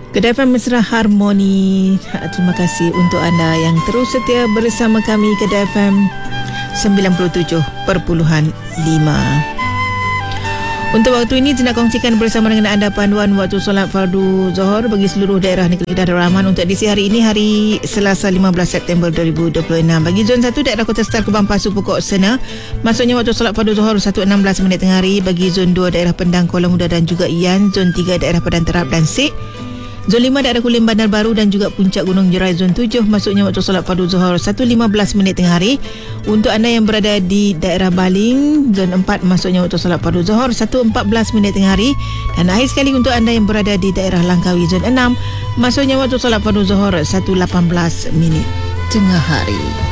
Kedai FM Mesra Harmoni. Terima kasih untuk anda yang terus setia bersama kami. Kedai FM 97.5. Untuk waktu ini saya nak kongsikan bersama dengan anda panduan waktu solat fardu Zuhur bagi seluruh daerah negeri Kedah Darul untuk edisi hari ini, hari Selasa 15 September 2026. Bagi zon 1 daerah Kota Setar, Kubang, Pasu, Pokok, Sena, maksudnya waktu solat fardu Zuhur 1.16 tengah hari. Bagi zon 2 daerah Pendang, Kuala Muda dan juga Ian. Zon 3 daerah Padang Terap dan Sik. Zon 5 daerah Kulim, Bandar Baru dan juga Puncak Gunung Jerai. Zon 7 masuknya waktu solat fardu Zuhur 1.15 tengah hari. Untuk anda yang berada di daerah Baling, zon 4 masuknya waktu solat fardu Zuhur 1.14 tengah hari. Dan akhir sekali untuk anda yang berada di daerah Langkawi, zon 6 masuknya waktu solat fardu Zuhur 1.18 tengah hari.